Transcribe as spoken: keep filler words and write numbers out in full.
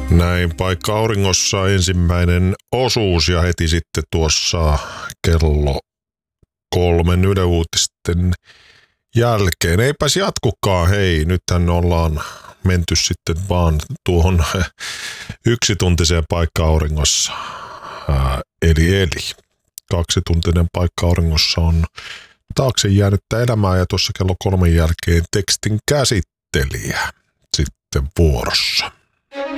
Näin paikka auringossa ensimmäinen osuus ja heti sitten tuossa kello kolmen Yle Uutisten jälkeen. Eipäs jatkukaan, hei, nythän ollaan menty sitten vaan tuohon yksituntiseen paikka auringossa. Ää, eli eli kaksituntinen paikka auringossa on taakse jäänyttä elämää ja tuossa kello kolmen jälkeen tekstin käsittelijä sitten vuorossa.